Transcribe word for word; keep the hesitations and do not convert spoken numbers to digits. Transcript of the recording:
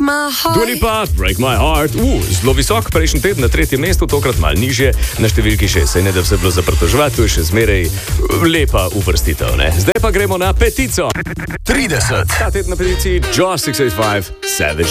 my heart. Dua Lipa, Break My Heart. Uh, zelo visok, prejšnji teden na tretjem mestu, tokrat malo nižje, na številki šest. Saj ne da vse bilo za pritoževati, to je še zmeraj lepa uvrstitev, ne? Zdaj pa gremo na petico. trideset. Ta teden na peticiji Josh šest osem pet Savage